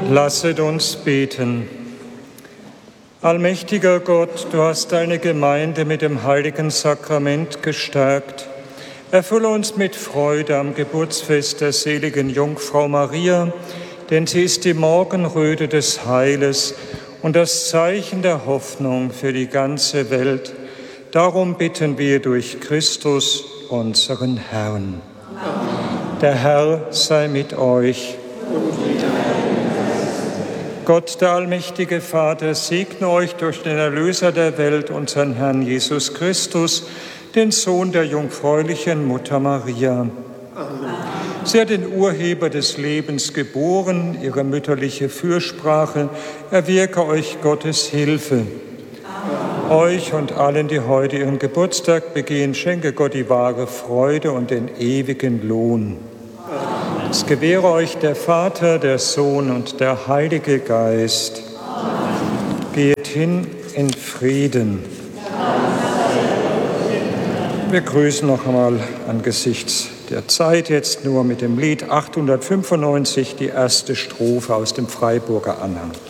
Lasset uns beten. Allmächtiger Gott, du hast deine Gemeinde mit dem heiligen Sakrament gestärkt. Erfülle uns mit Freude am Geburtsfest der seligen Jungfrau Maria, denn sie ist die Morgenröte des Heiles und das Zeichen der Hoffnung für die ganze Welt. Darum bitten wir durch Christus, unseren Herrn. Amen. Der Herr sei mit euch. Gott, der allmächtige Vater, segne euch durch den Erlöser der Welt, unseren Herrn Jesus Christus, den Sohn der jungfräulichen Mutter Maria. Amen. Sie hat den Urheber des Lebens geboren, ihre mütterliche Fürsprache erwirke euch Gottes Hilfe. Amen. Euch und allen, die heute ihren Geburtstag begehen, schenke Gott die wahre Freude und den ewigen Lohn. Es gewähre euch der Vater, der Sohn und der Heilige Geist. Amen. Geht hin in Frieden. Wir grüßen noch einmal angesichts der Zeit jetzt nur mit dem Lied 895, die erste Strophe aus dem Freiburger Anhang.